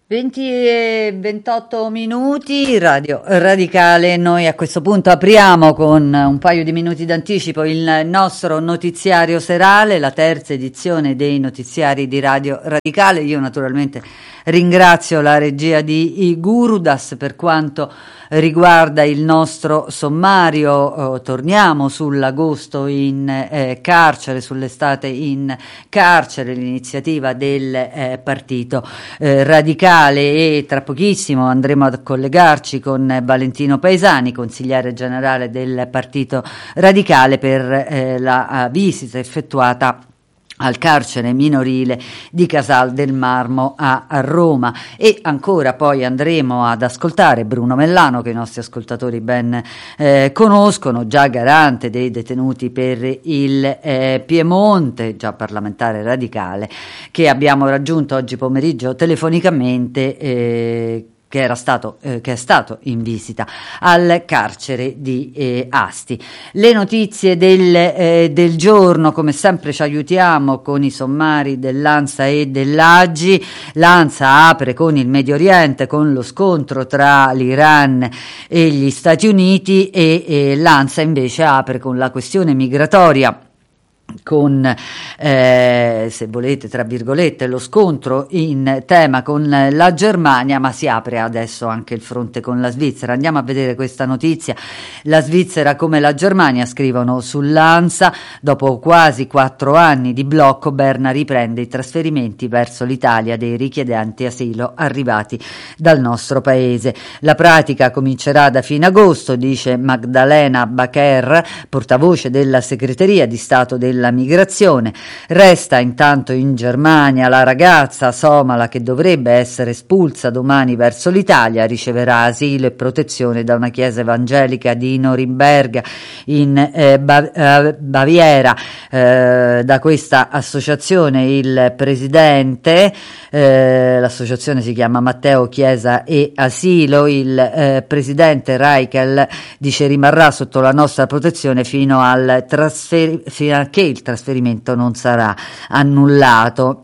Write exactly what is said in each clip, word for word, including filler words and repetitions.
venti e ventotto minuti, Radio Radicale. Noi a questo punto apriamo con un paio di minuti d'anticipo il nostro notiziario serale, la terza edizione dei notiziari di Radio Radicale. Io naturalmente ringrazio la regia di Gurudas. Per quanto riguarda il nostro sommario, eh, torniamo sull'agosto in eh, carcere, sull'estate in carcere, l'iniziativa del eh, partito eh, radicale, e tra pochissimo andremo a collegarci con Valentino Paesani, consigliere generale del partito radicale, per eh, la visita effettuata al carcere minorile di Casal del Marmo a, a Roma. E ancora poi andremo ad ascoltare Bruno Mellano, che i nostri ascoltatori ben eh, conoscono, già garante dei detenuti per il eh, Piemonte, già parlamentare radicale, che abbiamo raggiunto oggi pomeriggio telefonicamente, eh, che era stato eh, che è stato in visita al carcere di eh, Asti. Le notizie del, eh, del giorno, come sempre ci aiutiamo con i sommari dell'ANSA e dell'A G I. L'ANSA apre con il Medio Oriente, con lo scontro tra l'Iran e gli Stati Uniti, e, e l'ANSA invece apre con la questione migratoria, con eh, se volete tra virgolette lo scontro in tema con la Germania, ma si apre adesso anche il fronte con la Svizzera. Andiamo a vedere questa notizia. La Svizzera come la Germania, scrivono sull'ANSA, dopo quasi quattro anni di blocco Berna riprende i trasferimenti verso l'Italia dei richiedenti asilo arrivati dal nostro paese. La pratica comincerà da fine agosto, dice Magdalena Bacher, portavoce della segreteria di Stato del la migrazione. Resta intanto in Germania la ragazza somala che dovrebbe essere espulsa domani verso l'Italia. Riceverà asilo e protezione da una chiesa evangelica di Norimberga in eh, ba- eh, Baviera. Eh, da questa associazione il presidente, eh, l'associazione si chiama Matteo Chiesa e Asilo, il eh, presidente Reichel dice: rimarrà sotto la nostra protezione fino al trasfer- fino a che il trasferimento non sarà annullato.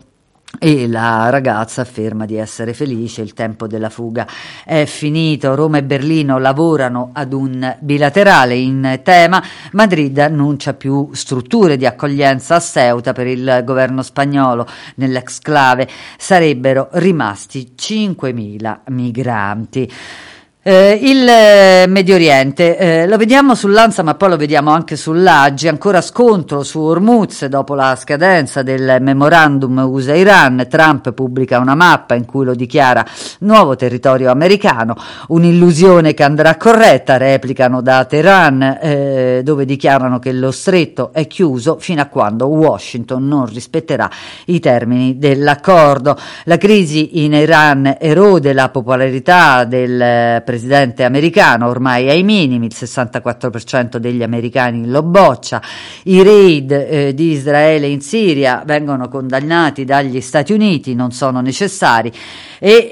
E la ragazza afferma di essere felice, il tempo della fuga è finito. Roma e Berlino lavorano ad un bilaterale in tema. Madrid annuncia più strutture di accoglienza a Ceuta per il governo spagnolo. Nell'exclave sarebbero rimasti cinquemila migranti. Eh, il eh, Medio Oriente eh, lo vediamo sull'ANSA, ma poi lo vediamo anche sull'A G I. Ancora scontro su Hormuz dopo la scadenza del memorandum U S A-Iran. Trump pubblica una mappa in cui lo dichiara nuovo territorio americano, un'illusione che andrà corretta, replicano da Teheran, eh, dove dichiarano che lo stretto è chiuso fino a quando Washington non rispetterà i termini dell'accordo. La crisi in Iran erode la popolarità del presidente americano, ormai ai minimi, il sessantaquattro per cento degli americani lo boccia. I raid eh, di Israele in Siria vengono condannati dagli Stati Uniti, non sono necessari, e,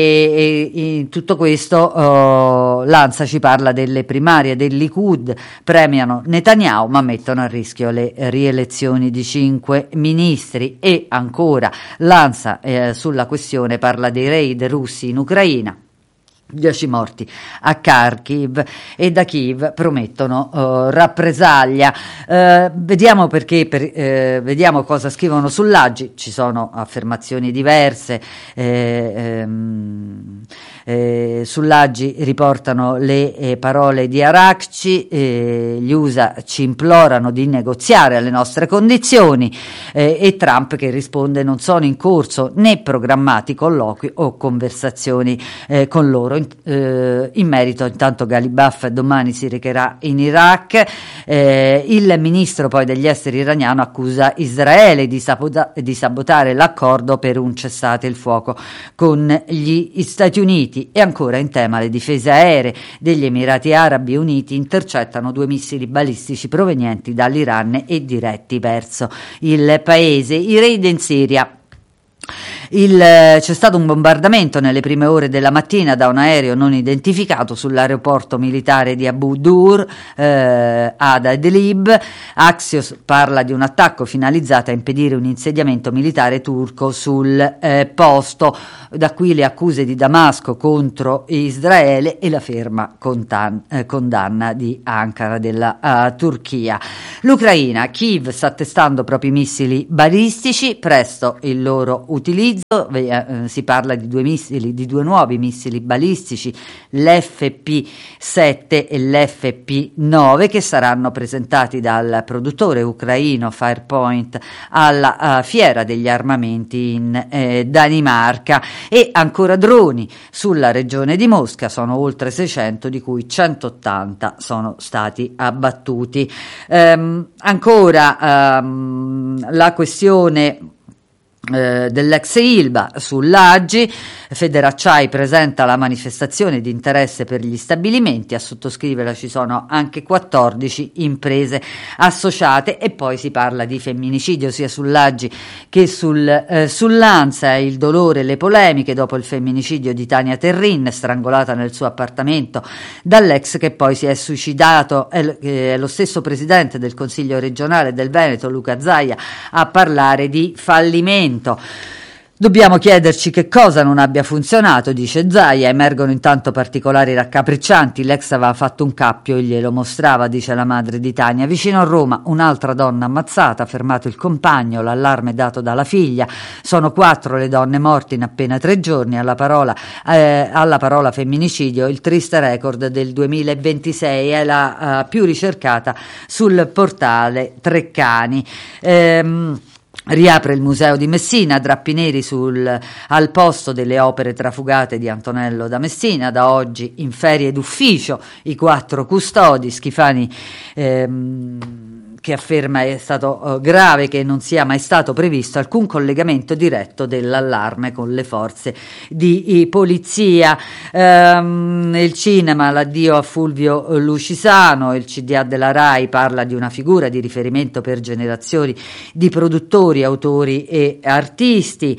e, e in tutto questo oh, l'ANSA ci parla delle primarie del Likud, premiano Netanyahu ma mettono a rischio le rielezioni di cinque ministri. E ancora l'ANSA eh, sulla questione parla dei raid russi in Ucraina. dieci morti a Kharkiv, e da Kiev promettono uh, rappresaglia. Uh, vediamo perché, per, uh, vediamo cosa scrivono sull'A G I. Ci sono affermazioni diverse. Eh, ehm, eh, sull'A G I riportano le eh, parole di Arakci. Eh, gli U S A ci implorano di negoziare alle nostre condizioni, eh, e Trump che risponde: non sono in corso né programmati colloqui o conversazioni eh, con loro. In, eh, in merito, intanto Ghalibaf domani si recherà in Iraq. Eh, il ministro poi degli esteri iraniano accusa Israele di, sabota- di sabotare l'accordo per un cessate il fuoco con gli Stati Uniti. E ancora in tema le difese aeree degli Emirati Arabi Uniti intercettano due missili balistici provenienti dall'Iran e diretti verso il paese. I raid in Siria. Il, c'è stato un bombardamento nelle prime ore della mattina da un aereo non identificato sull'aeroporto militare di Abu Dur eh, ad Idlib. Axios parla di un attacco finalizzato a impedire un insediamento militare turco sul eh, posto. Da qui le accuse di Damasco contro Israele e la ferma contan- eh, condanna di Ankara della uh, Turchia. L'Ucraina, Kiev sta testando propri missili balistici, presto il loro utilizzo, eh, si parla di due missili, di due nuovi missili balistici, l'F P sette e l'F P nove, che saranno presentati dal produttore ucraino Firepoint alla uh, fiera degli armamenti in eh, Danimarca. E ancora droni sulla regione di Mosca, sono oltre seicento, di cui centottanta sono stati abbattuti. Ehm, ancora ehm, la questione Eh, dell'ex Ilva sull'A G I. Federacciai presenta la manifestazione di interesse per gli stabilimenti, a sottoscriverla ci sono anche quattordici imprese associate. E poi si parla di femminicidio sia sull'A G I che sul, eh, sull'ANSA. Il dolore e le polemiche dopo il femminicidio di Tania Terrin, strangolata nel suo appartamento dall'ex che poi si è suicidato. È, è lo stesso presidente del Consiglio regionale del Veneto, Luca Zaia, a parlare di fallimento. Dobbiamo chiederci che cosa non abbia funzionato, dice Zaia. Emergono intanto particolari raccapriccianti. L'ex aveva fatto un cappio e glielo mostrava, dice la madre di Tania. Vicino a Roma un'altra donna ammazzata, fermato il compagno, l'allarme dato dalla figlia. Sono quattro le donne morte in appena tre giorni. Alla parola, eh, alla parola femminicidio, il triste record del duemilaventisei è la uh, più ricercata sul portale Treccani. Ehm, Riapre il museo di Messina, drappi neri sul, al posto delle opere trafugate di Antonello da Messina. Da oggi in ferie d'ufficio i quattro custodi. Schifani ehm, che afferma è stato uh, grave che non sia mai stato previsto alcun collegamento diretto dell'allarme con le forze di polizia. Ehm, il cinema, l'addio a Fulvio Lucisano. Il C D A della Rai parla di una figura di riferimento per generazioni di produttori, autori e artisti.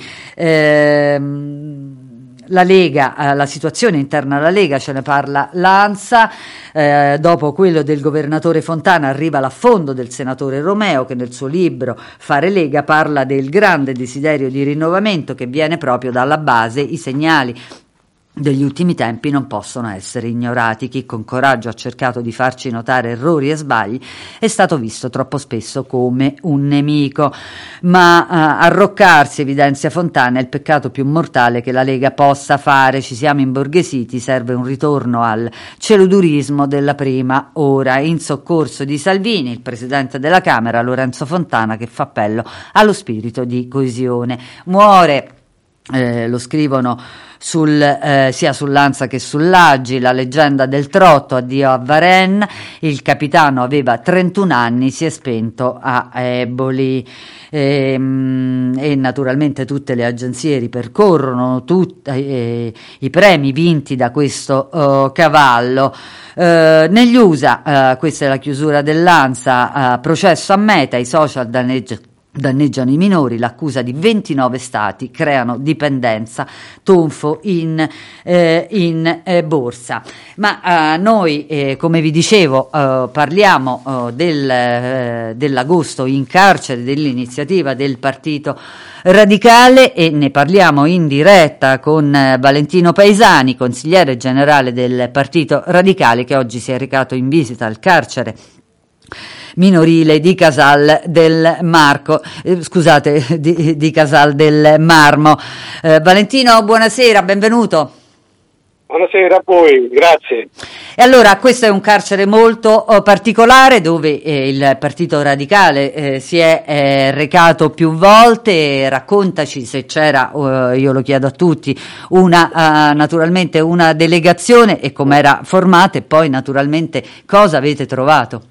Ehm, La Lega, eh, la situazione interna alla Lega, ce ne parla l'ANSA. Eh, dopo quello del governatore Fontana arriva l'affondo del senatore Romeo, che nel suo libro Fare Lega parla del grande desiderio di rinnovamento che viene proprio dalla base. I segnali degli ultimi tempi non possono essere ignorati. Chi con coraggio ha cercato di farci notare errori e sbagli è stato visto troppo spesso come un nemico. Ma uh, arroccarsi, evidenzia Fontana, è il peccato più mortale che la Lega possa fare. Ci siamo imborghesiti, serve un ritorno al celudurismo della prima ora. In soccorso di Salvini, il presidente della Camera Lorenzo Fontana, che fa appello allo spirito di coesione. Muore, eh, lo scrivono sul, eh, sia sull'ANSA che sull'A G I, la leggenda del trotto, addio a Varenne. Il capitano aveva trentuno anni, si è spento a Eboli. E, e naturalmente tutte le agenzie ripercorrono tut, eh, i premi vinti da questo uh, cavallo. Uh, negli U S A, uh, questa è la chiusura dell'ANSA, uh, processo a Meta, i social danneggiano danneggiano i minori, l'accusa di ventinove stati, creano dipendenza, tonfo in, eh, in eh, borsa. Ma eh, noi, eh, come vi dicevo, eh, parliamo eh, del, eh, dell'agosto in carcere, dell'iniziativa del Partito Radicale, e ne parliamo in diretta con eh, Valentino Paesani, consigliere generale del Partito Radicale, che oggi si è recato in visita al carcere minorile di Casal del Marco, eh, scusate, di, di Casal del Marmo. Eh, Valentino, buonasera, benvenuto. Buonasera a voi, grazie. E allora, questo è un carcere molto uh, particolare, dove eh, il Partito Radicale eh, si è eh, recato più volte. Raccontaci se c'era, uh, io lo chiedo a tutti, una uh, naturalmente una delegazione e com'era formata, e poi naturalmente cosa avete trovato.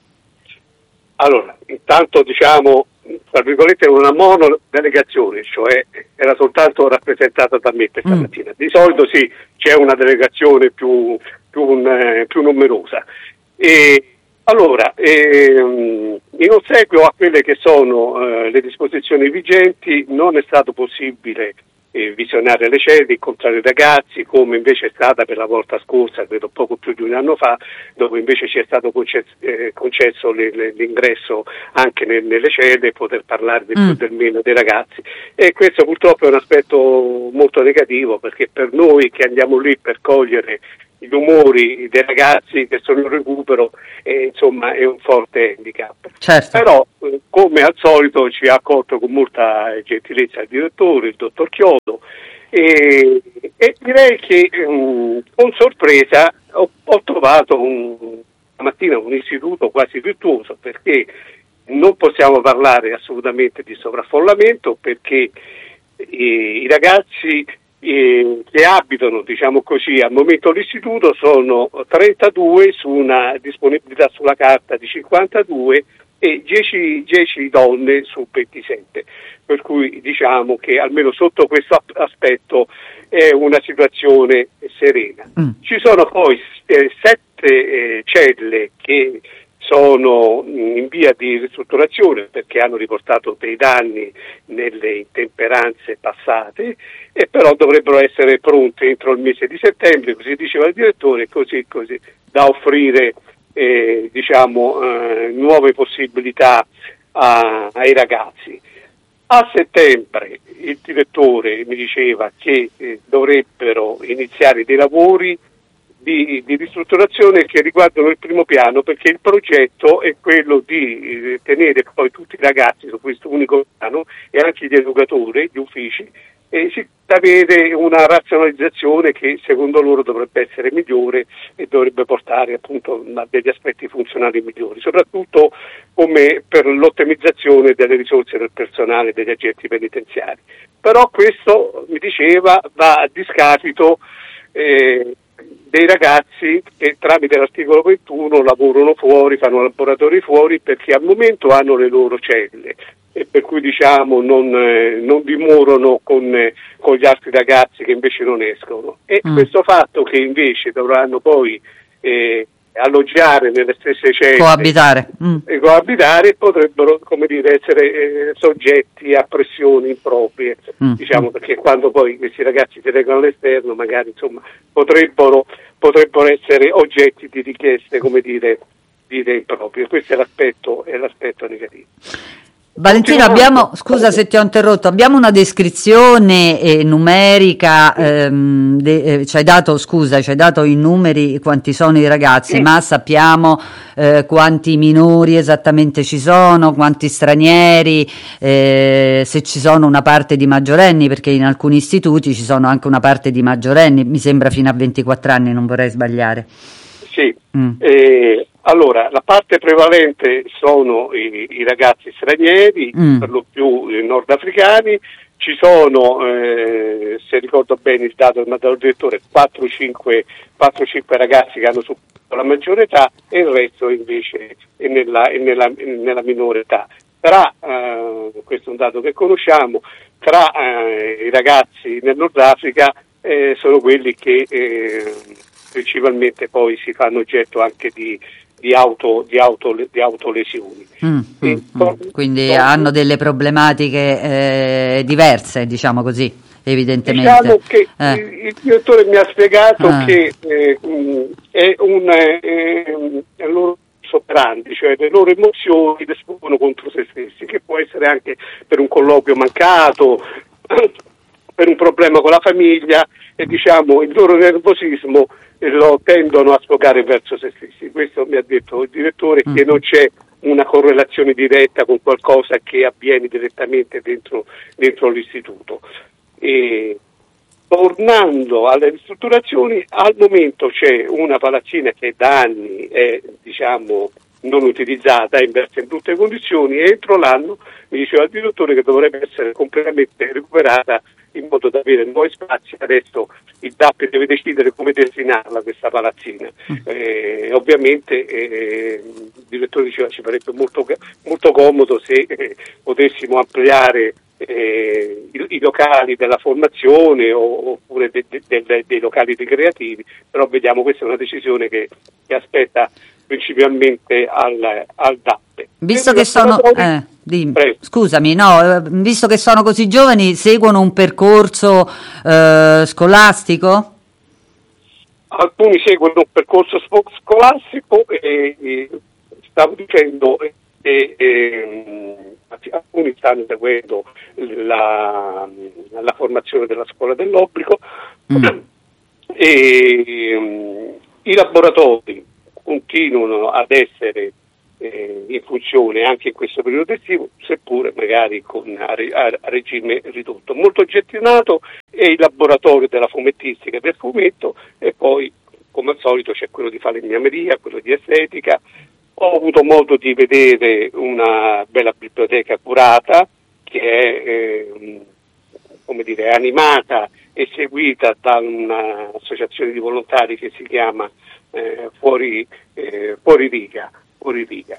Allora, intanto diciamo, tra virgolette, una monodelegazione, cioè era soltanto rappresentata da me questa mm. mattina. Di solito sì, c'è una delegazione più, più, un, eh, più numerosa. E allora, ehm, in ossequio a quelle che sono eh, le disposizioni vigenti, non è stato possibile eh, visionare le sedi, incontrare i ragazzi, come invece è stata per la volta scorsa, credo poco più di un anno fa, dove invece ci è stato concesso, eh, concesso le, le, l'ingresso anche nel, nelle sedi e poter parlare del Mm. più del meno dei ragazzi. E questo purtroppo è un aspetto molto negativo, perché per noi che andiamo lì per cogliere gli umori dei ragazzi che sono in recupero, eh, insomma è un forte handicap. Certo. Però eh, come al solito ci ha accolto con molta gentilezza il direttore, il dottor Chiodo, e, e direi che um, con sorpresa ho, ho trovato un, stamattina un istituto quasi virtuoso, perché non possiamo parlare assolutamente di sovraffollamento, perché eh, i ragazzi eh, che abitano, diciamo così, al momento l'istituto sono trentadue su una disponibilità sulla carta di cinquantadue e dieci, dieci donne su ventisette, per cui diciamo che almeno sotto questo aspetto è una situazione serena. Mm. Ci sono poi eh, sette eh, celle che sono in via di ristrutturazione perché hanno riportato dei danni nelle intemperanze passate, e però dovrebbero essere pronte entro il mese di settembre, così diceva il direttore, così così da offrire eh, diciamo eh, nuove possibilità a, ai ragazzi. A settembre il direttore mi diceva che eh, dovrebbero iniziare dei lavori Di, di ristrutturazione che riguardano il primo piano, perché il progetto è quello di eh, tenere poi tutti i ragazzi su questo unico piano e anche gli educatori, gli uffici, e si avere una razionalizzazione che secondo loro dovrebbe essere migliore e dovrebbe portare appunto a degli aspetti funzionali migliori, soprattutto come per l'ottimizzazione delle risorse del personale degli agenti penitenziari. Però questo, mi diceva, va a discapito eh, dei ragazzi che tramite l'articolo ventuno lavorano fuori, fanno laboratori fuori, perché al momento hanno le loro celle e per cui diciamo non, eh, non dimorano con, eh, con gli altri ragazzi che invece non escono. E mm. questo fatto che invece dovranno poi eh, alloggiare nelle stesse celle, coabitare, mm. e coabitare, potrebbero, come dire, essere eh, soggetti a pressioni improprie, mm. diciamo, perché quando poi questi ragazzi si recano all'esterno magari insomma potrebbero, potrebbero essere oggetti di richieste, come dire, dire improprie. Questo è l'aspetto, è l'aspetto negativo. Valentino, abbiamo, scusa se ti ho interrotto, abbiamo una descrizione eh, numerica, ehm, de, eh, ci hai dato, scusa, ci hai dato i numeri, quanti sono i ragazzi, sì. Ma sappiamo eh, quanti minori esattamente ci sono, quanti stranieri, eh, se ci sono una parte di maggiorenni, perché in alcuni istituti ci sono anche una parte di maggiorenni, mi sembra fino a ventiquattro anni, non vorrei sbagliare. Sì, mm. eh, allora la parte prevalente sono i, i ragazzi stranieri, mm. per lo più eh, nordafricani, ci sono, eh, se ricordo bene il dato del dato direttore, quattro cinque ragazzi che hanno superato la maggiore età e il resto invece è nella, è nella, è nella minore età. Tra, eh, questo è un dato che conosciamo, tra eh, i ragazzi nel Nord Africa eh, sono quelli che eh, principalmente poi si fanno oggetto anche di, di, auto, di, auto, di autolesioni. Mm, e, mm, con, quindi con, hanno delle problematiche eh, diverse, diciamo così, evidentemente. Diciamo che eh. il, il direttore mi ha spiegato ah. che eh, è un eh, è loro operandi, cioè le loro emozioni le espongono contro se stessi, che può essere anche per un colloquio mancato, per un problema con la famiglia, e diciamo il loro nervosismo lo tendono a sfogare verso se stessi. Questo mi ha detto il direttore, mm. che non c'è una correlazione diretta con qualcosa che avviene direttamente dentro, dentro l'istituto. E, tornando alle ristrutturazioni, al momento c'è una palazzina che da anni è diciamo non utilizzata, è immersa in brutte condizioni, e entro l'anno mi diceva il direttore che dovrebbe essere completamente recuperata in modo da avere nuovi spazi. Adesso il D A P deve decidere come destinarla questa palazzina. Eh, ovviamente eh, il direttore diceva ci farebbe molto, molto comodo se eh, potessimo ampliare eh, i, i locali della formazione o, oppure de, de, de, dei locali ricreativi, però vediamo, questa è una decisione che, che aspetta principalmente al, al D A P. Visto che sono... Eh. dimmi. Scusami, no, visto che sono così giovani, seguono un percorso eh, scolastico? Alcuni seguono un percorso scolastico e, e stavo dicendo che e, e, alcuni stanno seguendo la, la formazione della scuola dell'obbligo mm. e um, i laboratori continuano ad essere eh, in funzione anche in questo periodo estivo, seppure magari con a, a, a regime ridotto. Molto gettonato è il laboratorio della fumettistica e del fumetto, e poi come al solito c'è quello di falegnameria, quello di estetica. Ho avuto modo di vedere una bella biblioteca curata che è eh, come dire, animata e seguita da un'associazione di volontari che si chiama eh, Fuori, eh, Fuori Riga. Fuori Riga.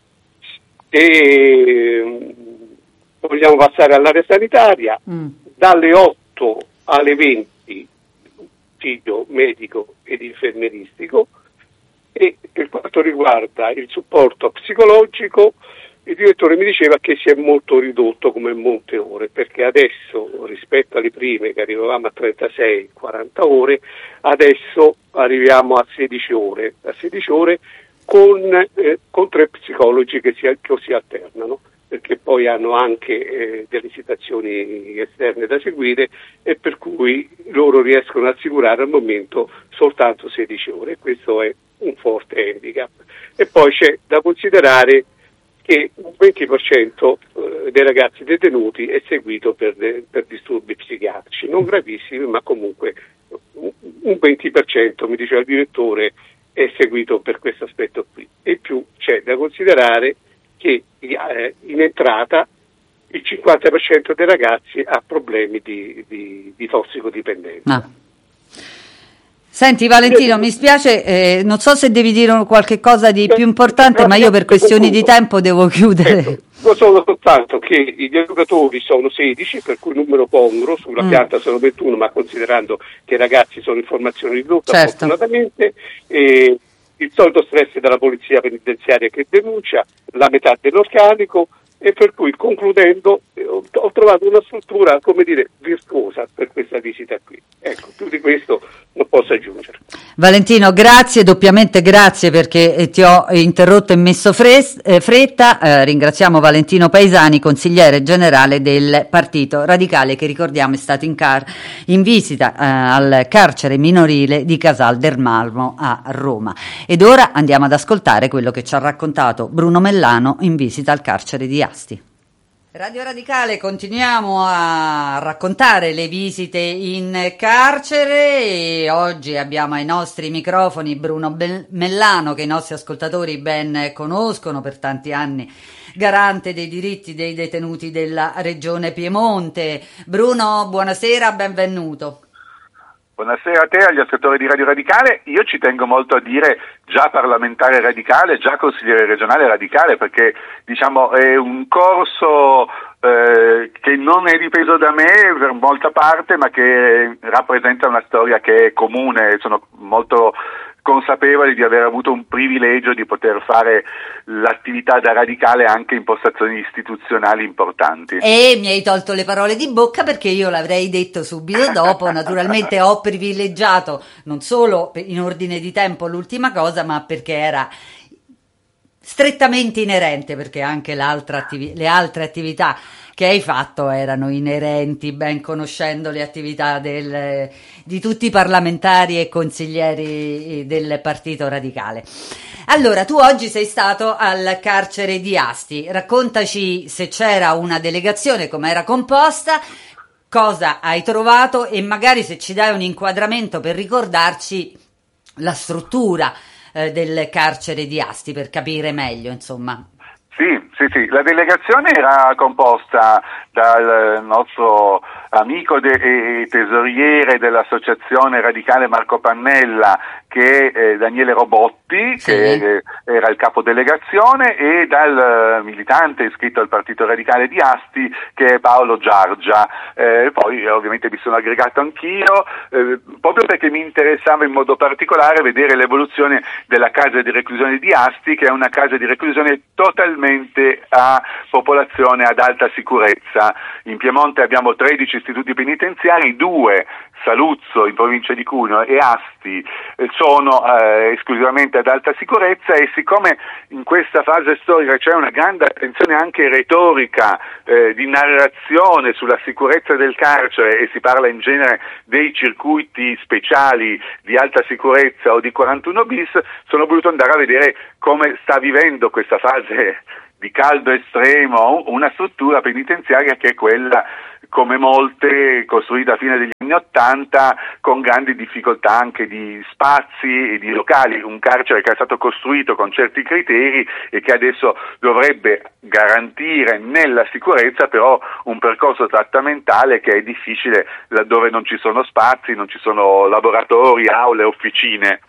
E vogliamo passare all'area sanitaria, mm. dalle otto alle venti figlio medico ed infermieristico. E per quanto riguarda il supporto psicologico, il direttore mi diceva che si è molto ridotto come monte ore, perché adesso rispetto alle prime che arrivavamo a trentasei quaranta ore, adesso arriviamo a sedici ore, a sedici ore con, eh, con tre psicologi che si, che si alternano, perché poi hanno anche eh, delle situazioni esterne da seguire, e per cui loro riescono a assicurare al momento soltanto sedici ore. Questo è un forte handicap. E poi c'è da considerare che un venti per cento dei ragazzi detenuti è seguito per, de, per disturbi psichiatrici, non gravissimi, ma comunque un venti per cento, mi diceva il direttore, è seguito per questo aspetto qui. E più c'è da considerare che eh, in entrata il cinquanta per cento dei ragazzi ha problemi di, di, di tossicodipendenza. Ah. Senti Valentino, mi spiace, eh, non so se devi dire qualche cosa di più importante, ma io per questioni di tempo devo chiudere. Ecco, lo so soltanto che gli educatori sono sedici, per cui numero congruo, sulla mm. pianta sono ventuno, ma considerando che i ragazzi sono in formazione ridotta, certo. Fortunatamente, eh, il solito stress della polizia penitenziaria che denuncia, la metà dell'organico, e per cui concludendo eh, ho, ho trovato una struttura, come dire, virtuosa per questa visita qui. Ecco, più di questo non posso aggiungere. Valentino, grazie, doppiamente grazie, perché eh, ti ho interrotto e messo fres- eh, fretta. Eh, ringraziamo Valentino Paesani, consigliere generale del Partito Radicale, che ricordiamo è stato in, car- in visita eh, al carcere minorile di Casal del Marmo a Roma. Ed ora andiamo ad ascoltare quello che ci ha raccontato Bruno Mellano in visita al carcere di Asti. Radio Radicale, continuiamo a raccontare le visite in carcere e oggi abbiamo ai nostri microfoni Bruno Mellano, che i nostri ascoltatori ben conoscono, per tanti anni garante dei diritti dei detenuti della Regione Piemonte. Bruno, buonasera, benvenuto. Buonasera a te, agli ascoltatori di Radio Radicale. Io ci tengo molto a dire già parlamentare radicale, già consigliere regionale radicale, perché diciamo è un corso eh, che non è dipeso da me per molta parte, ma che rappresenta una storia che è comune. Sono molto consapevoli di aver avuto un privilegio di poter fare l'attività da radicale anche in postazioni istituzionali importanti. E mi hai tolto le parole di bocca, perché io l'avrei detto subito dopo. Naturalmente ho privilegiato non solo in ordine di tempo l'ultima cosa, ma perché era strettamente inerente, perché anche l'altra attivi- le altre attività che hai fatto erano inerenti, ben conoscendo le attività del, di tutti i parlamentari e consiglieri del Partito Radicale. Allora, tu oggi sei stato al carcere di Asti, raccontaci se c'era una delegazione, come era composta, cosa hai trovato e magari se ci dai un inquadramento per ricordarci la struttura eh, del carcere di Asti, per capire meglio, insomma. Sì, sì, sì, la delegazione era composta dal nostro amico de- e tesoriere dell'associazione radicale Marco Pannella, che è eh, Daniele Robotti, sì. che eh, era il capodelegazione, e dal militante iscritto al Partito Radicale di Asti, che è Paolo Giargia. Eh, poi eh, ovviamente mi sono aggregato anch'io, eh, proprio perché mi interessava in modo particolare vedere l'evoluzione della casa di reclusione di Asti, che è una casa di reclusione totalmente a popolazione ad alta sicurezza. In Piemonte abbiamo tredici istituti penitenziari, due, Saluzzo in provincia di Cuneo e Asti, eh, sono eh, esclusivamente ad alta sicurezza, e siccome in questa fase storica c'è una grande attenzione anche retorica, eh, di narrazione sulla sicurezza del carcere, e si parla in genere dei circuiti speciali di alta sicurezza o di quarantuno bis, sono voluto andare a vedere come sta vivendo questa fase di caldo estremo una struttura penitenziaria che è quella, come molte, costruita a fine degli anni Ottanta, con grandi difficoltà anche di spazi e di locali, un carcere che è stato costruito con certi criteri e che adesso dovrebbe garantire nella sicurezza però un percorso trattamentale che è difficile laddove non ci sono spazi, non ci sono laboratori, aule, officine.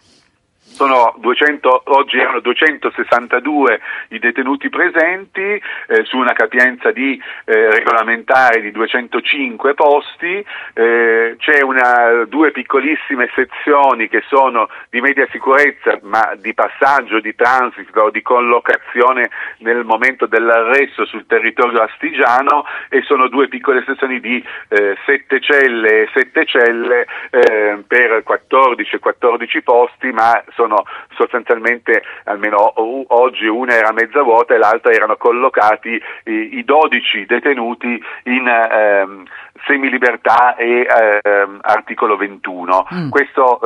Sono duecento, oggi erano duecentosessantadue i detenuti presenti, eh, su una capienza di eh, regolamentare di duecentocinque posti, eh, c'è una, due piccolissime sezioni che sono di media sicurezza, ma di passaggio, di transito, di collocazione nel momento dell'arresto sul territorio astigiano, e sono due piccole sezioni di eh, sette celle e sette celle eh, per quattordici e quattordici posti, ma sono sostanzialmente, almeno oggi una era mezza vuota e l'altra erano collocati i, i dodici detenuti in ehm, semilibertà e ehm, articolo ventuno. Mm. Questo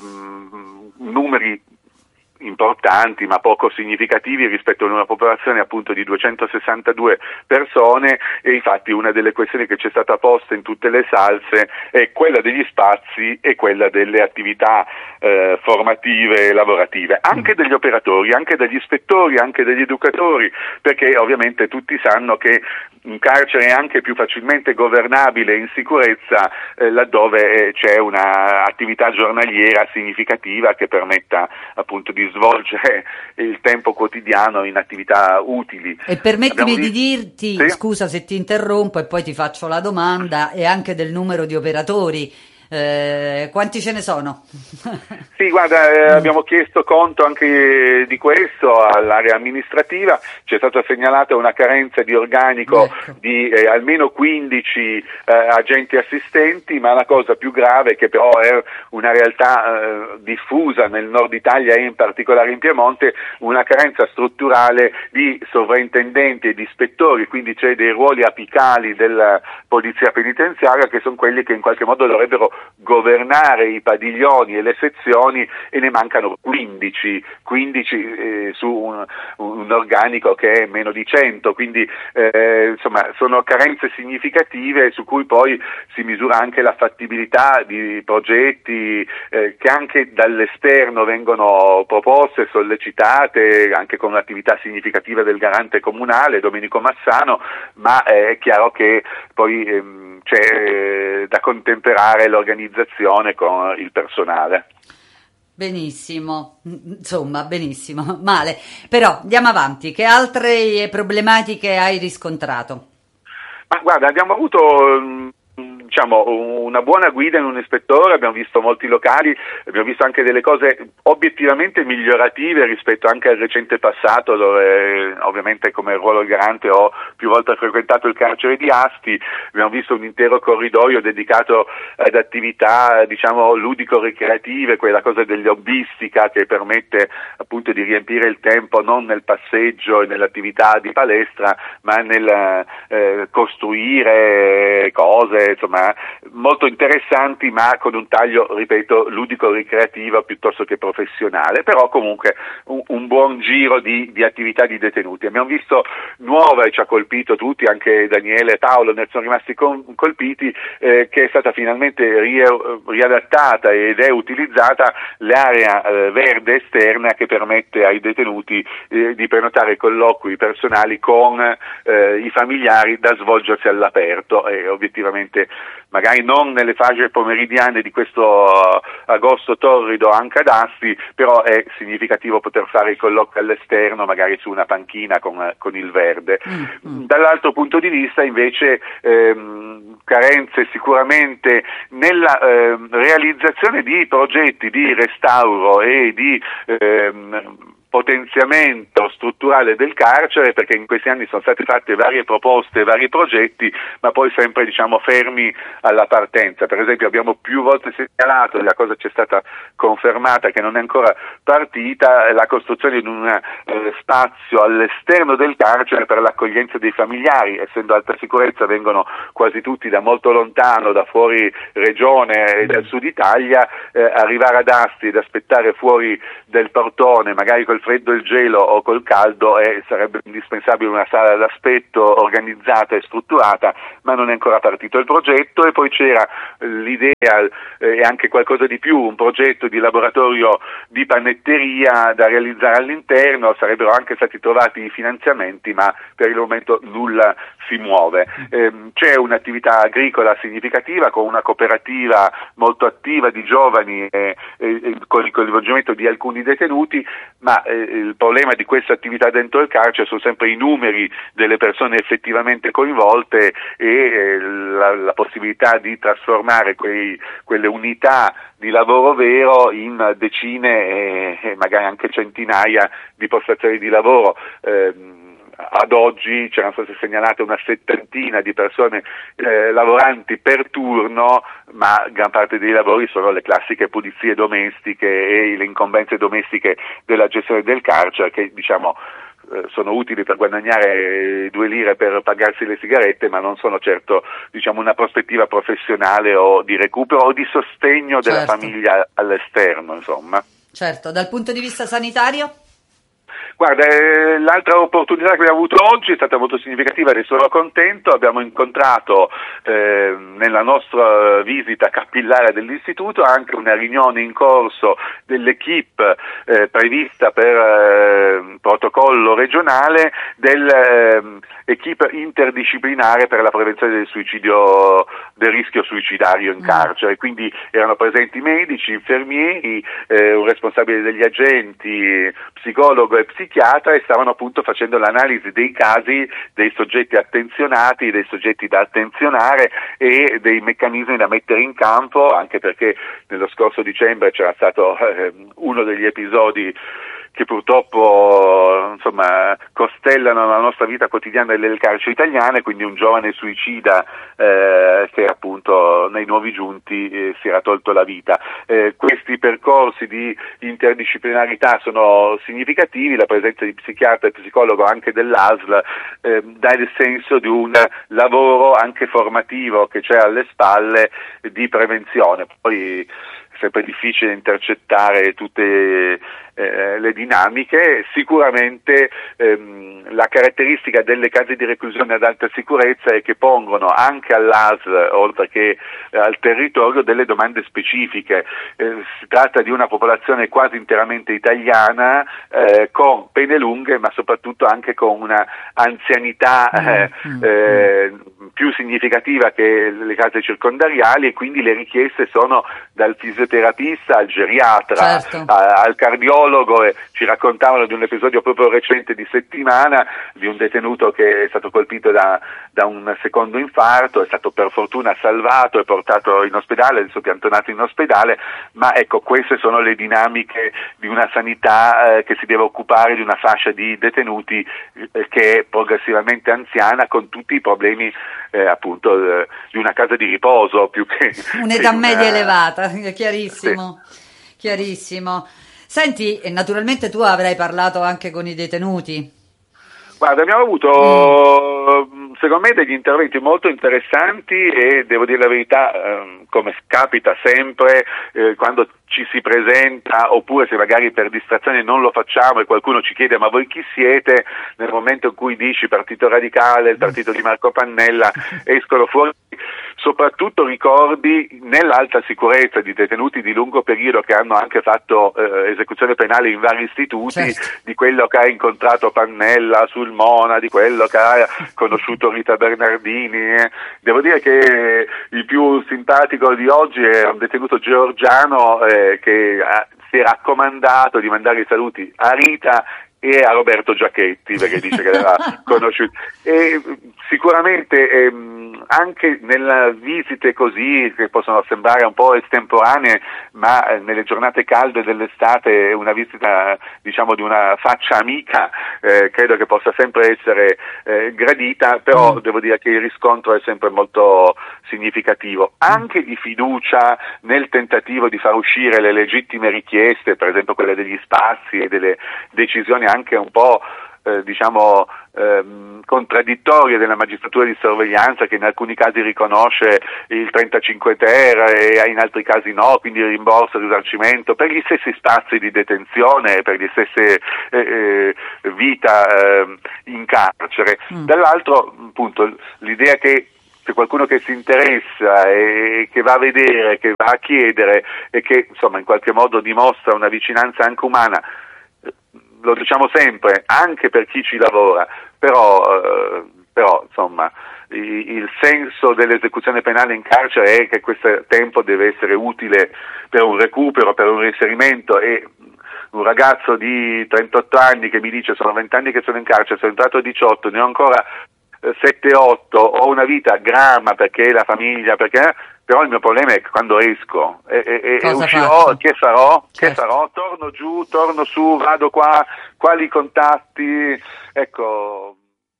ehm, numeri importanti ma poco significativi rispetto ad una popolazione appunto di duecentosessantadue persone, e infatti una delle questioni che c'è stata posta in tutte le salse è quella degli spazi e quella delle attività eh, formative e lavorative, anche degli operatori, anche degli ispettori, anche degli educatori, perché ovviamente tutti sanno che un carcere è anche più facilmente governabile in sicurezza eh, laddove c'è una attività giornaliera significativa che permetta appunto di svolgere il tempo quotidiano in attività utili. E permettimi Abbiamo di dirti, sì? scusa se ti interrompo e poi ti faccio la domanda, e anche del numero di operatori. Eh, quanti ce ne sono? Sì, guarda, eh, abbiamo chiesto conto anche di questo all'area amministrativa, c'è stata segnalata una carenza di organico ecco. di eh, almeno quindici eh, agenti assistenti, ma la cosa più grave, che però è una realtà eh, diffusa nel nord Italia e in particolare in Piemonte, una carenza strutturale di sovrintendenti e di ispettori, quindi c'è dei ruoli apicali della polizia penitenziaria che sono quelli che in qualche modo dovrebbero governare i padiglioni e le sezioni, e ne mancano quindici, quindici eh, su un, un organico che è meno di cento, quindi eh, insomma sono carenze significative su cui poi si misura anche la fattibilità di progetti eh, che anche dall'esterno vengono proposte, sollecitate, anche con un'attività significativa del garante comunale Domenico Massano, ma è chiaro che poi ehm, c'è da contemperare l'organizzazione con il personale. Benissimo, insomma, benissimo, male. Però andiamo avanti, che altre problematiche hai riscontrato? Ma guarda, abbiamo avuto diciamo una buona guida in un ispettore, abbiamo visto molti locali, abbiamo visto anche delle cose obiettivamente migliorative rispetto anche al recente passato, dove ovviamente come ruolo garante ho più volte frequentato il carcere di Asti. Abbiamo visto un intero corridoio dedicato ad attività diciamo ludico-ricreative, quella cosa dell'hobbistica che permette appunto di riempire il tempo non nel passeggio e nell'attività di palestra, ma nel eh, costruire cose, insomma molto interessanti, ma con un taglio, ripeto, ludico-ricreativo piuttosto che professionale, però comunque un, un buon giro di, di attività di detenuti. Abbiamo visto nuova, e ci ha colpito tutti, anche Daniele e Paolo ne sono rimasti con, colpiti, eh, che è stata finalmente ri, riadattata ed è utilizzata l'area eh, verde esterna che permette ai detenuti eh, di prenotare colloqui personali con eh, i familiari da svolgersi all'aperto, e obiettivamente magari non nelle fasce pomeridiane di questo agosto torrido anche ad Asti, però è significativo poter fare i colloqui all'esterno, magari su una panchina con, con il verde. Mm-hmm. Dall'altro punto di vista invece ehm, carenze sicuramente nella ehm, realizzazione di progetti di restauro e di ehm, potenziamento strutturale del carcere, perché in questi anni sono state fatte varie proposte, vari progetti, ma poi sempre diciamo fermi alla partenza. Per esempio abbiamo più volte segnalato, e la cosa ci è stata confermata che non è ancora partita, la costruzione di un eh, spazio all'esterno del carcere per l'accoglienza dei familiari. Essendo alta sicurezza vengono quasi tutti da molto lontano, da fuori regione e dal sud Italia, eh, arrivare ad Asti ed aspettare fuori del portone, magari col freddo e il gelo o col caldo, e sarebbe indispensabile una sala d'aspetto organizzata e strutturata, ma non è ancora partito il progetto. E poi c'era l'idea e eh, anche qualcosa di più, un progetto di laboratorio di panetteria da realizzare all'interno. Sarebbero anche stati trovati i finanziamenti, ma per il momento nulla si muove. Eh, c'è un'attività agricola significativa con una cooperativa molto attiva di giovani e, e, con il coinvolgimento di alcuni detenuti, ma eh, il problema di questa attività dentro il carcere sono sempre i numeri delle persone effettivamente coinvolte e eh, la, la possibilità di trasformare quei, quelle unità di lavoro vero in decine e, e magari anche centinaia di postazioni di lavoro. Eh, Ad oggi c'erano state segnalate una settantina di persone eh, lavoranti per turno, ma gran parte dei lavori sono le classiche pulizie domestiche e le incombenze domestiche della gestione del carcere, che diciamo eh, sono utili per guadagnare due lire per pagarsi le sigarette, ma non sono certo diciamo una prospettiva professionale o di recupero o di sostegno della certo. famiglia all'esterno, insomma. Certo, dal punto di vista sanitario? Guarda, eh, l'altra opportunità che abbiamo avuto oggi è stata molto significativa, ne sono contento. Abbiamo incontrato eh, nella nostra visita capillare dell'istituto anche una riunione in corso dell'equipe eh, prevista per eh, protocollo regionale dell'equipe eh, interdisciplinare per la prevenzione del suicidio, del rischio suicidario in carcere. Quindi erano presenti medici, infermieri, eh, un responsabile degli agenti, psicologo e psichiatra, e stavano appunto facendo l'analisi dei casi, dei soggetti attenzionati, dei soggetti da attenzionare e dei meccanismi da mettere in campo, anche perché nello scorso dicembre c'era stato eh, uno degli episodi che purtroppo insomma costellano la nostra vita quotidiana delle carceri italiane, quindi un giovane suicida eh, che appunto nei nuovi giunti eh, si era tolto la vita. Eh, questi percorsi di interdisciplinarità sono significativi, la presenza di psichiatra e psicologo anche dell'A S L eh, dà il senso di un lavoro anche formativo che c'è alle spalle di prevenzione. Poi è sempre difficile intercettare tutte eh, le dinamiche. Sicuramente ehm, la caratteristica delle case di reclusione ad alta sicurezza è che pongono anche all'A S L, oltre che eh, al territorio, delle domande specifiche. Eh, si tratta di una popolazione quasi interamente italiana, eh, con pene lunghe, ma soprattutto anche con una anzianità eh, eh, più significativa che le case circondariali, e quindi le richieste sono dal fisioterapista al geriatra, certo. a, al cardiologo. E ci raccontavano di un episodio proprio recente di settimana di un detenuto che è stato colpito da, da un secondo infarto, è stato per fortuna salvato e portato in ospedale, adesso piantonato in ospedale, ma ecco, queste sono le dinamiche di una sanità eh, che si deve occupare di una fascia di detenuti eh, che è progressivamente anziana, con tutti i problemi eh, appunto eh, di una casa di riposo più che un'età che media una... elevata, chiarissimo, sì. chiarissimo. Senti, e naturalmente tu avrai parlato anche con i detenuti. Guarda, abbiamo avuto mm. secondo me degli interventi molto interessanti, e devo dire la verità, eh, come capita sempre eh, quando ci si presenta, oppure se magari per distrazione non lo facciamo e qualcuno ci chiede ma voi chi siete, nel momento in cui dici Partito Radicale, il partito di Marco Pannella, escono fuori soprattutto ricordi nell'alta sicurezza di detenuti di lungo periodo che hanno anche fatto eh, esecuzione penale in vari istituti, certo. Di quello che ha incontrato Pannella sul Mona, di quello che ha conosciuto Rita Bernardini. Eh. Devo dire che il più simpatico di oggi è un detenuto georgiano eh, che ha, si è raccomandato di mandare i saluti a Rita e a Roberto Giachetti, perché dice che l'aveva conosciuto. E sicuramente ehm, anche nelle visite così, che possono sembrare un po' estemporanee, ma eh, nelle giornate calde dell'estate una visita, diciamo, di una faccia amica, eh, credo che possa sempre essere eh, gradita, però mm. devo dire che il riscontro è sempre molto significativo, anche di fiducia nel tentativo di far uscire le legittime richieste, per esempio quelle degli spazi e delle decisioni anche un po' eh, diciamo ehm, contraddittorie della magistratura di sorveglianza, che in alcuni casi riconosce il trentacinque ter e in altri casi no, quindi il rimborso, il risarcimento per gli stessi spazi di detenzione, per le stesse eh, eh, vita eh, in carcere. Mm. Dall'altro, appunto, l'idea che c'è qualcuno che si interessa e che va a vedere, che va a chiedere e che insomma in qualche modo dimostra una vicinanza anche umana, lo diciamo sempre, anche per chi ci lavora, però, eh, però insomma il, il senso dell'esecuzione penale in carcere è che questo tempo deve essere utile per un recupero, per un reinserimento. E un ragazzo di trentotto anni che mi dice sono venti anni che sono in carcere, sono entrato a diciotto, ne ho ancora sette otto, ho una vita grama perché la famiglia, perché però il mio problema è che quando esco e, e, e uscirò, che farò? Certo. Che farò? Torno giù, torno su, vado qua, quali contatti? Ecco.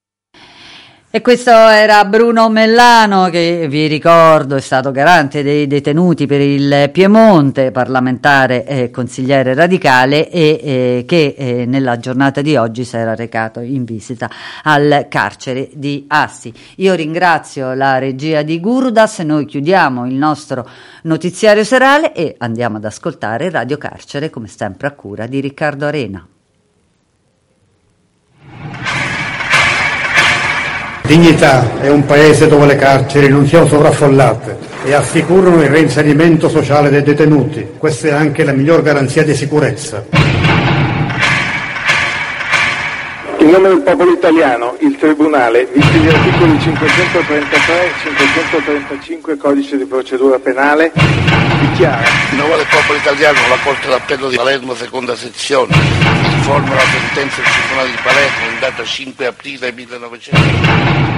E questo era Bruno Mellano, che vi ricordo è stato garante dei detenuti per il Piemonte, parlamentare e consigliere radicale, e eh, che eh, nella giornata di oggi si era recato in visita al carcere di Asti. Io ringrazio la regia di Gurudas, noi chiudiamo il nostro notiziario serale e andiamo ad ascoltare Radio Carcere, come sempre a cura di Riccardo Arena. Dignità è un paese dove le carceri non siano sovraffollate e assicurano il reinserimento sociale dei detenuti. Questa è anche la miglior garanzia di sicurezza. In nome del popolo italiano, il Tribunale, visti gli articoli cinquecentotrentatré e cinquecentotrentacinque Codice di procedura penale, dichiara: in nome del popolo italiano, la Corte d'Appello di Palermo, seconda sezione, informa la sentenza del Tribunale di Palermo in data cinque aprile millenovecento.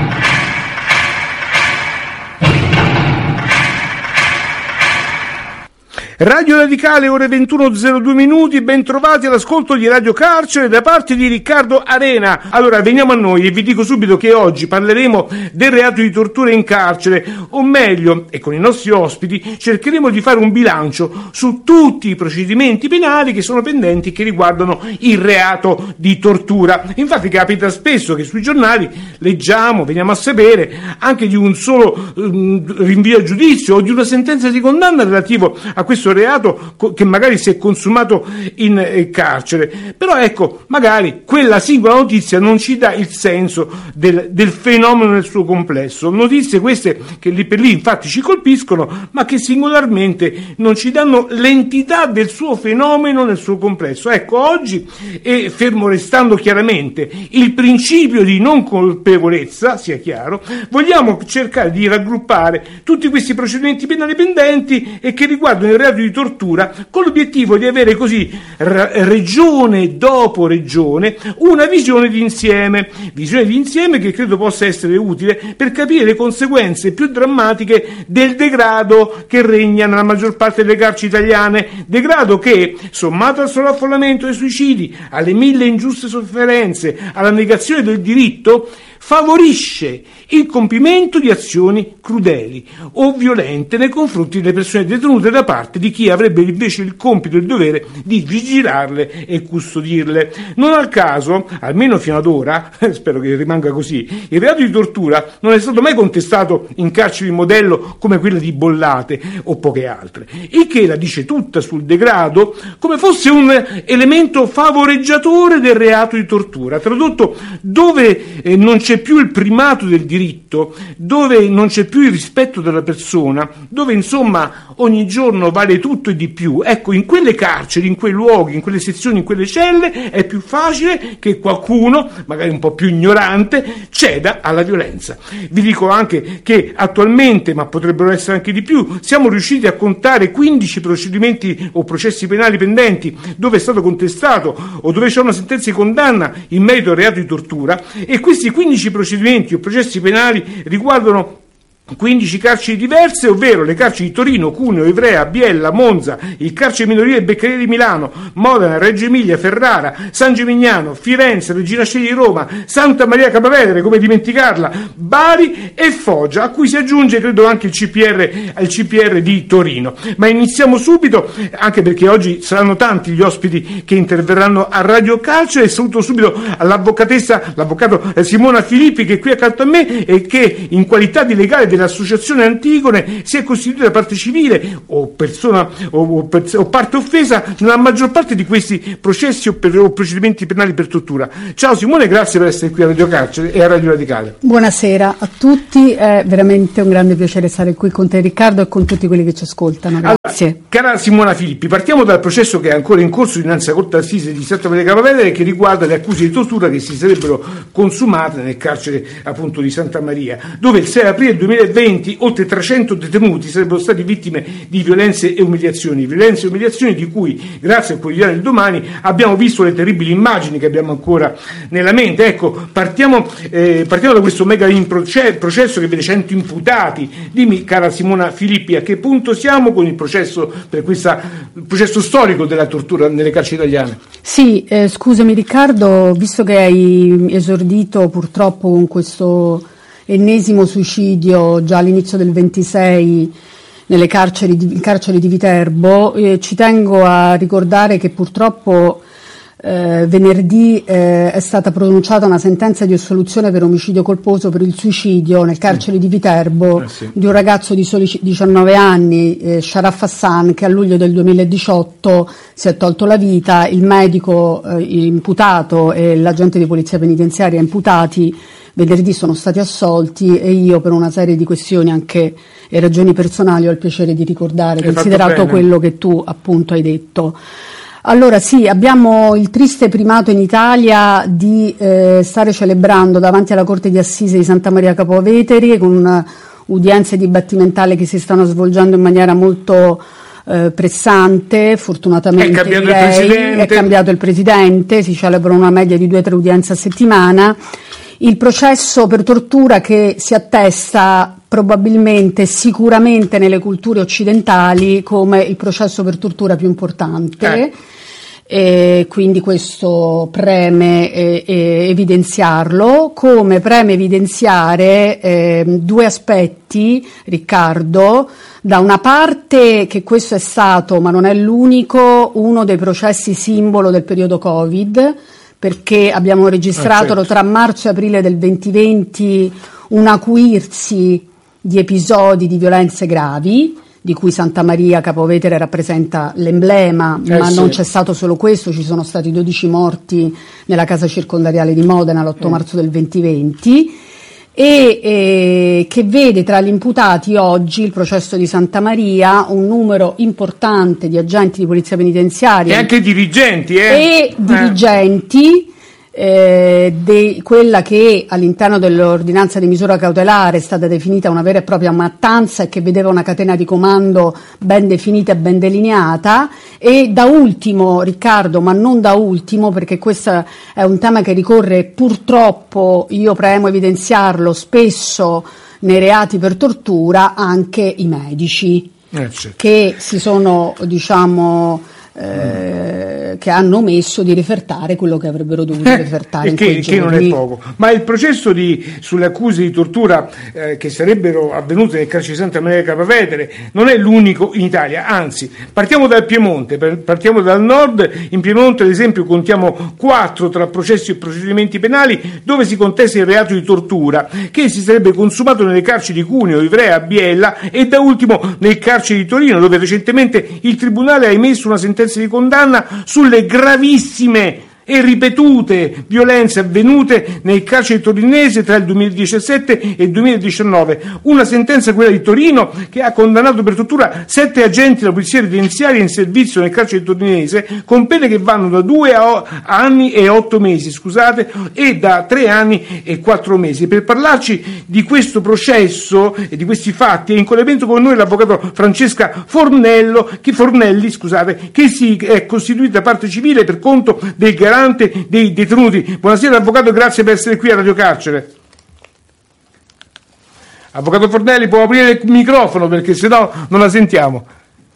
Radio Radicale, ore ventuno e zero due minuti, ben trovati all'ascolto di Radio Carcere da parte di Riccardo Arena. Allora, veniamo a noi e vi dico subito che oggi parleremo del reato di tortura in carcere, o meglio, e con i nostri ospiti, cercheremo di fare un bilancio su tutti i procedimenti penali che sono pendenti e che riguardano il reato di tortura. Infatti capita spesso che sui giornali leggiamo, veniamo a sapere anche di un solo um, rinvio a giudizio o di una sentenza di condanna relativo a questo reato che magari si è consumato in eh, carcere. Però ecco, magari quella singola notizia non ci dà il senso del, del fenomeno nel suo complesso. Notizie queste che lì per lì infatti ci colpiscono, ma che singolarmente non ci danno l'entità del suo fenomeno nel suo complesso. Ecco, oggi, e fermo restando chiaramente il principio di non colpevolezza, sia chiaro, vogliamo cercare di raggruppare tutti questi procedimenti penali pendenti e che riguardano il reato di tortura, con l'obiettivo di avere così r- regione dopo regione una visione di insieme, visione di insieme che credo possa essere utile per capire le conseguenze più drammatiche del degrado che regna nella maggior parte delle carceri italiane, degrado che, sommato al sovraffollamento, ai suicidi, alle mille ingiuste sofferenze, alla negazione del diritto, favorisce il compimento di azioni crudeli o violente nei confronti delle persone detenute da parte di chi avrebbe invece il compito e il dovere di vigilarle e custodirle. Non al caso, almeno fino ad ora, spero che rimanga così, il reato di tortura non è stato mai contestato in carceri modello come quelle di Bollate o poche altre, il che la dice tutta sul degrado come fosse un elemento favoreggiatore del reato di tortura. Tradotto, dove eh, non c'è più il primato del diritto, dove non c'è più il rispetto della persona, dove insomma ogni giorno vale tutto e di più, ecco, in quelle carceri, in quei luoghi, in quelle sezioni, in quelle celle è più facile che qualcuno, magari un po' più ignorante, ceda alla violenza. Vi dico anche che attualmente, ma potrebbero essere anche di più, siamo riusciti a contare quindici procedimenti o processi penali pendenti dove è stato contestato o dove c'è una sentenza di condanna in merito al reato di tortura, e questi quindici procedimenti o processi penali riguardano quindici carceri diverse, ovvero le carceri di Torino, Cuneo, Ivrea, Biella, Monza, il carcere minorile Beccaria di Milano, Modena, Reggio Emilia, Ferrara, San Gimignano, Firenze, Regina Coeli di Roma, Santa Maria Capua Vetere, come dimenticarla, Bari e Foggia, a cui si aggiunge credo anche il C P R, il C P R di Torino. Ma iniziamo subito, anche perché oggi saranno tanti gli ospiti che interverranno a Radio Carcere, e saluto subito all'avvocatessa, l'avvocato Simona Filippi, che è qui accanto a me e che in qualità di legale dell'associazione Antigone si è costituita parte civile o persona o, o, per, o parte offesa nella maggior parte di questi processi o, per, o procedimenti penali per tortura. Ciao Simone, grazie per essere qui a Radio Carcere e a Radio Radicale. Buonasera a tutti, è veramente un grande piacere stare qui con te Riccardo e con tutti quelli che ci ascoltano. Grazie. Allora, cara Simona Filippi, partiamo dal processo che è ancora in corso dinanzi alla Corte d'Assise di Santa Maria Capua Vetere, che riguarda le accuse di tortura che si sarebbero consumate nel carcere appunto di Santa Maria, dove il sei aprile duemilaventi oltre trecento detenuti sarebbero stati vittime di violenze e umiliazioni, violenze e umiliazioni di cui, grazie al Quotidiano del Domani, abbiamo visto le terribili immagini che abbiamo ancora nella mente. Ecco, partiamo, eh, partiamo da questo mega processo che vede cento imputati. Dimmi, cara Simona Filippi, a che punto siamo con il processo per questo processo storico della tortura nelle carceri italiane? Sì, eh, scusami Riccardo, visto che hai esordito purtroppo con questo ennesimo suicidio già all'inizio del ventisei nelle carceri di, carceri di Viterbo, eh, ci tengo a ricordare che purtroppo eh, venerdì eh, è stata pronunciata una sentenza di assoluzione per omicidio colposo per il suicidio nel carcere sì. di Viterbo eh sì. di un ragazzo di soli diciannove anni, eh, Sharaf Hassan, che a luglio del duemiladiciotto si è tolto la vita. Il medico eh, imputato e l'agente di polizia penitenziaria imputati venerdì sono stati assolti, e io, per una serie di questioni anche e ragioni personali, ho il piacere di ricordare, hai considerato quello che tu appunto hai detto. Allora sì, abbiamo il triste primato in Italia di eh, stare celebrando davanti alla Corte di Assise di Santa Maria Capua Vetere, con udienze dibattimentali che si stanno svolgendo in maniera molto eh, pressante. Fortunatamente è cambiato, direi, il presidente. è cambiato il presidente, si celebrano una media di due o tre udienze a settimana. Il processo per tortura che si attesta probabilmente, sicuramente nelle culture occidentali, come il processo per tortura più importante. Eh. E quindi questo preme eh, eh, evidenziarlo, come preme evidenziare eh, due aspetti, Riccardo. Da una parte che questo è stato, ma non è l'unico, uno dei processi simbolo del periodo Covid, perché abbiamo registrato ah, certo. tra marzo e aprile del duemilaventi un acuirsi di episodi di violenze gravi, di cui Santa Maria Capua Vetere rappresenta l'emblema, eh ma sì. non c'è stato solo questo, ci sono stati dodici morti nella casa circondariale di Modena l'otto marzo del duemilaventi, e eh, che vede tra gli imputati oggi, il processo di Santa Maria, un numero importante di agenti di polizia penitenziaria e anche dirigenti eh? e eh. dirigenti Eh, de, quella che all'interno dell'ordinanza di misura cautelare è stata definita una vera e propria mattanza e che vedeva una catena di comando ben definita e ben delineata. E da ultimo, Riccardo, ma non da ultimo, perché questo è un tema che ricorre purtroppo, io premo evidenziarlo, spesso nei reati per tortura, anche i medici eh, certo. che si sono, diciamo, eh, eh, che hanno omesso di refertare quello che avrebbero dovuto eh, refertare in che, quei che non è poco. Ma il processo di, sulle accuse di tortura eh, che sarebbero avvenute nel carcere di Santa Maria Capua Vetere non è l'unico in Italia, anzi partiamo dal Piemonte, partiamo dal nord. In Piemonte ad esempio contiamo quattro tra processi e procedimenti penali dove si contesta il reato di tortura che si sarebbe consumato nelle carceri di Cuneo, Ivrea, Biella e da ultimo nel carcere di Torino, dove recentemente il Tribunale ha emesso una sentenza di condanna sulle gravissime e ripetute violenze avvenute nel carcere torinese tra il duemiladiciassette e il duemiladiciannove. Una sentenza, quella di Torino, che ha condannato per tortura sette agenti della polizia penitenziaria in servizio nel carcere torinese con pene che vanno da due anni e otto mesi, scusate, e da tre anni e quattro mesi. Per parlarci di questo processo e di questi fatti è in collegamento con noi l'avvocato Francesca Fornello, che, Fornelli, scusate, che si è costituita parte civile per conto del garante dei detenuti. Buonasera avvocato, grazie per essere qui a Radio Carcere. Avvocato Fornelli, può aprire il microfono perché sennò non la sentiamo.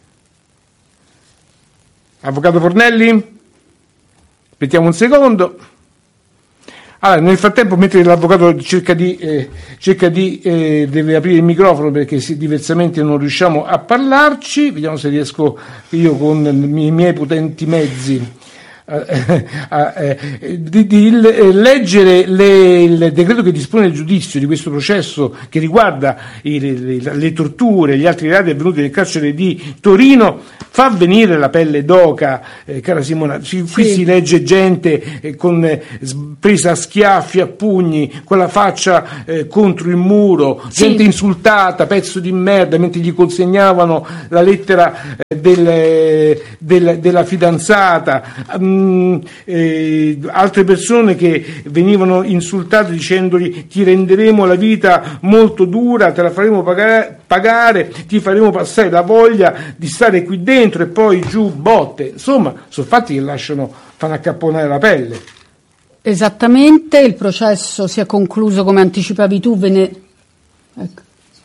Avvocato Fornelli, aspettiamo un secondo. Allora, nel frattempo, mentre l'avvocato cerca di, eh, cerca di eh, deve aprire il microfono perché se, diversamente non riusciamo a parlarci, vediamo se riesco io con i miei potenti mezzi Eh, eh, di, di leggere le, il decreto che dispone il giudizio di questo processo che riguarda i, le, le torture e gli altri reati avvenuti nel carcere di Torino. Fa venire la pelle d'oca, eh, cara Simona. Qui sì. Si legge gente eh, con, eh, presa a schiaffi, a pugni, con la faccia eh, contro il muro, sì. Gente insultata, pezzo di merda, mentre gli consegnavano la lettera eh, del, del, della fidanzata. Um, Eh, altre persone che venivano insultate dicendogli ti renderemo la vita molto dura, te la faremo pagare, pagare, ti faremo passare la voglia di stare qui dentro e poi giù botte. Insomma, sono fatti che lasciano, fanno accapponare la pelle. Esattamente, il processo si è concluso, come anticipavi tu, vene... ecco.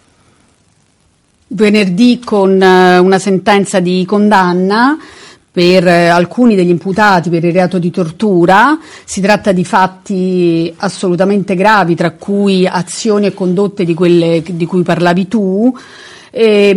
venerdì con uh, una sentenza di condanna per eh, alcuni degli imputati per il reato di tortura. Si tratta di fatti assolutamente gravi, tra cui azioni e condotte di quelle di cui parlavi tu. E,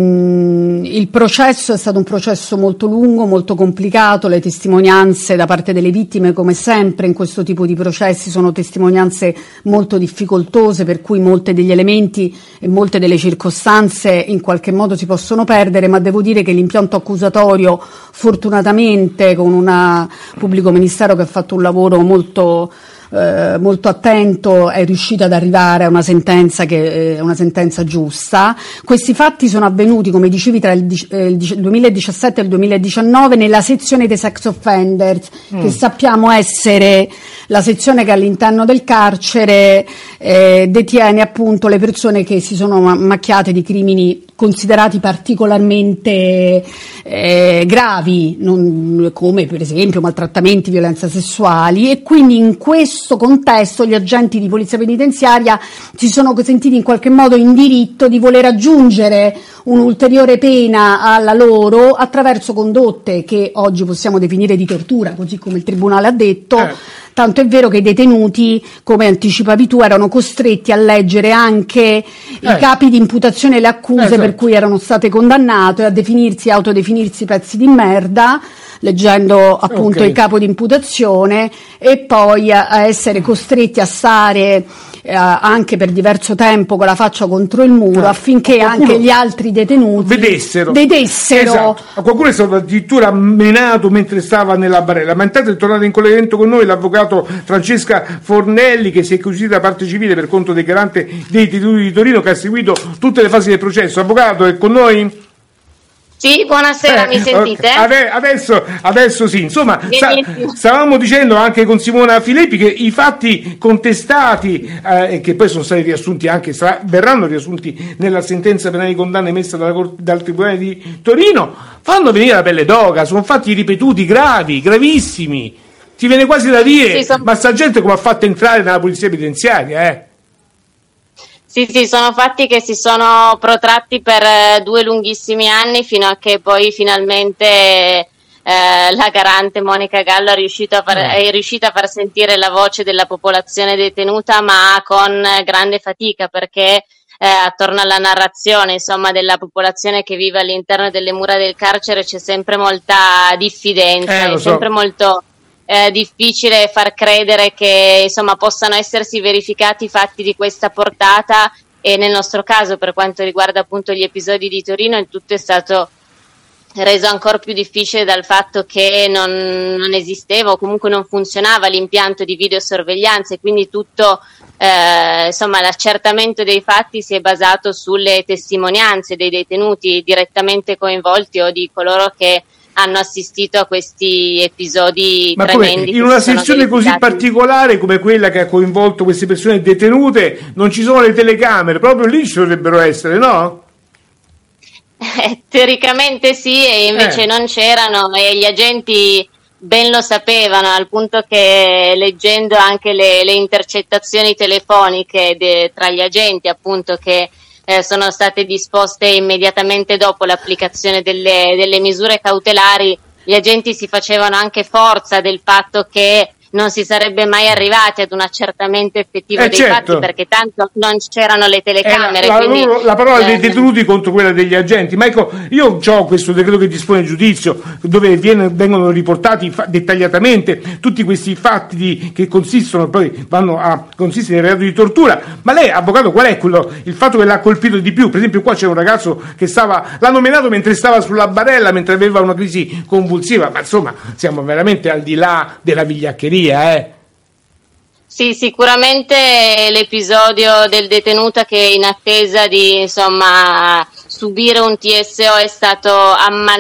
mh, il processo è stato un processo molto lungo, molto complicato. Le testimonianze da parte delle vittime, come sempre in questo tipo di processi, sono testimonianze molto difficoltose, per cui molti degli elementi e molte delle circostanze in qualche modo si possono perdere, ma devo dire che l'impianto accusatorio, fortunatamente, con un pubblico ministero che ha fatto un lavoro molto Eh, molto attento, è riuscito ad arrivare a una sentenza che è una sentenza giusta. Questi fatti sono avvenuti, come dicevi, tra il, eh, il duemiladiciassette e il duemiladiciannove nella sezione dei sex offenders, mm. che sappiamo essere la sezione che all'interno del carcere eh, detiene appunto le persone che si sono macchiate di crimini considerati particolarmente eh, gravi, non, come per esempio maltrattamenti, violenze sessuali, e quindi in questo contesto gli agenti di polizia penitenziaria si sono sentiti in qualche modo in diritto di voler aggiungere un'ulteriore pena alla loro attraverso condotte che oggi possiamo definire di tortura, così come il Tribunale ha detto. Eh. Tanto è vero che i detenuti, come anticipavi tu, erano costretti a leggere anche eh. i capi di imputazione e le accuse, eh, certo. per cui erano state condannate, a definirsi, autodefinirsi pezzi di merda, leggendo appunto okay. il capo di imputazione, e poi a, a essere costretti a stare eh, anche per diverso tempo con la faccia contro il muro, ah, affinché anche gli altri detenuti vedessero. vedessero. Esatto. Qualcuno è stato addirittura menato mentre stava nella barella. Ma intanto è tornato in collegamento con noi l'avvocato Francesca Fornelli, che si è costituita da parte civile per conto del garante dei detenuti di Torino, che ha seguito tutte le fasi del processo. Avvocato, è con noi? Sì, buonasera, eh, mi sentite? Okay. Adesso, adesso sì, insomma, sta, stavamo dicendo anche con Simona Filippi che i fatti contestati, eh, che poi sono stati riassunti anche, sarà, verranno riassunti nella sentenza penale di condanna emessa dalla, dal Tribunale di Torino, fanno venire la pelle d'oca, sono fatti ripetuti, gravi, gravissimi. Ti viene quasi da dire, sì, son... ma sta gente come ha fatto entrare nella polizia penitenziaria, eh? Sì, sì, sono fatti che si sono protratti per due lunghissimi anni fino a che poi finalmente eh, la garante Monica Gallo è riuscita a far, è riuscita a far sentire la voce della popolazione detenuta, ma con grande fatica, perché eh, attorno alla narrazione, insomma, della popolazione che vive all'interno delle mura del carcere c'è sempre molta diffidenza, Eh, è lo so. sempre molto eh, difficile far credere che, insomma, possano essersi verificati fatti di questa portata, e nel nostro caso, per quanto riguarda appunto gli episodi di Torino, il tutto è stato reso ancora più difficile dal fatto che non, non esisteva o comunque non funzionava l'impianto di videosorveglianza, e quindi tutto eh, insomma l'accertamento dei fatti si è basato sulle testimonianze dei detenuti direttamente coinvolti o di coloro che hanno assistito a questi episodi Ma come, tremendi. in che una si sono sezione così verificati. particolare come quella che ha coinvolto queste persone detenute non ci sono le telecamere, proprio lì ci dovrebbero essere, no? Eh, teoricamente sì, e invece Eh. non c'erano, e gli agenti ben lo sapevano, al punto che, leggendo anche le, le intercettazioni telefoniche de- tra gli agenti, appunto, che eh, sono state disposte immediatamente dopo l'applicazione delle, delle misure cautelari, gli agenti si facevano anche forza del fatto che non si sarebbe mai arrivati ad un accertamento effettivo Eh, dei certo. fatti, perché tanto non c'erano le È telecamere. la, la, quindi, loro- la parola dei eh, detenuti contro quella degli agenti. Ma ecco, io ho questo decreto che dispone il giudizio, dove viene- vengono riportati fa- dettagliatamente tutti questi fatti di- che consistono, poi vanno a consistere nel reato di tortura. Ma lei, avvocato, qual è quello, il fatto che l'ha colpito di più? Per esempio, qua c'è un ragazzo che stava, l'ha nominato mentre stava sulla barella, mentre aveva una crisi convulsiva, ma insomma siamo veramente al di là della vigliaccheria, eh. Sì, sicuramente l'episodio del detenuto che in attesa di, insomma, subire un T S O è stato ammalato